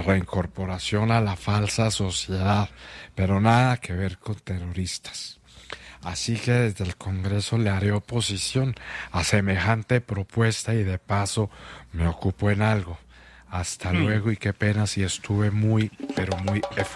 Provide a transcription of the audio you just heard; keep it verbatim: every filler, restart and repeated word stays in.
reincorporación a la falsa sociedad, pero nada que ver con terroristas. Así que desde el Congreso le haré oposición a semejante propuesta y de paso me ocupo en algo. Hasta Hmm. luego y qué pena si estuve muy, pero muy efusivo.